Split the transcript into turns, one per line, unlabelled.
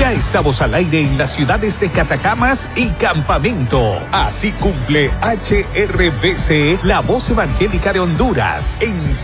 Ya estamos al aire en las ciudades de Catacamas y Campamento. Así cumple HRBC, la voz evangélica de Honduras, en